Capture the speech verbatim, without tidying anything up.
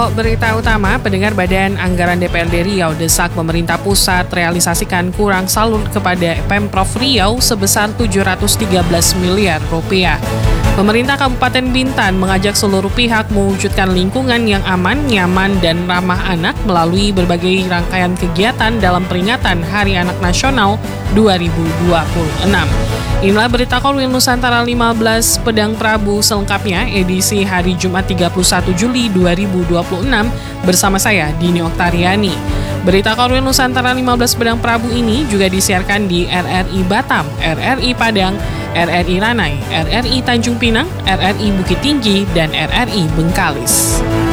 Berita utama, pendengar Badan Anggaran D P R D Riau desak pemerintah pusat realisasikan kurang salur kepada Pemprov Riau sebesar tujuh ratus tiga belas miliar rupiah. Pemerintah Kabupaten Bintan mengajak seluruh pihak mewujudkan lingkungan yang aman, nyaman, dan ramah anak melalui berbagai rangkaian kegiatan dalam peringatan Hari Anak Nasional dua ribu dua puluh enam. Inilah berita Korwil Nusantara lima belas Pedang Prabu selengkapnya edisi hari Jumat tiga puluh satu Juli dua ribu dua puluh enam bersama saya Dini Oktariani. Berita Korwil Nusantara lima belas Pedang Prabu ini juga disiarkan di R R I Batam, R R I Padang, R R I Ranai, R R I Tanjung Pinang, R R I Bukit Tinggi, dan R R I Bengkalis.